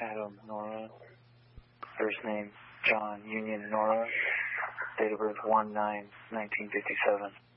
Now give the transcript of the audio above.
Adam Nora. First name John Union Nora. Date of birth 1/9/1957.